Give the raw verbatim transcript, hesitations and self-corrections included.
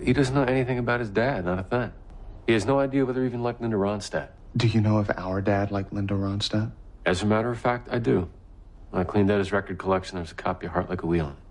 He doesn't know anything about his dad, not a thing. He has no idea whether he even liked Linda Ronstadt. Do you know if our dad liked Linda Ronstadt? As a matter of fact, I do. When I cleaned out his record collection, there was a copy of Heart Like a Wheelin'.